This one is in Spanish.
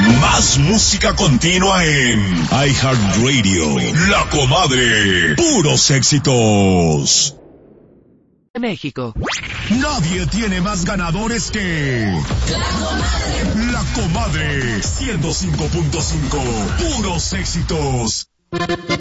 Más música continua en iHeartRadio. La Comadre. Puros éxitos. México. Nadie tiene más ganadores que La Comadre 105.5. Puros éxitos.